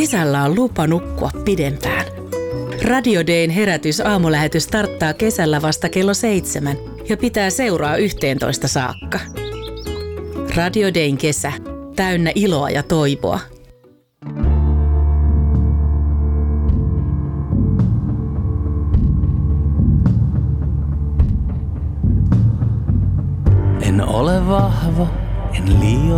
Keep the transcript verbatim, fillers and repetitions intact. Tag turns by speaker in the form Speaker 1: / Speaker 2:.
Speaker 1: Kesällä on lupa nukkua pidempään. Radio Dayn herätys aamulähetys starttaa kesällä vasta kello seitsemän ja pitää seuraa yhteentoista saakka. Radio Dayn kesä. Täynnä iloa ja toivoa.
Speaker 2: En ole vahva, en liio.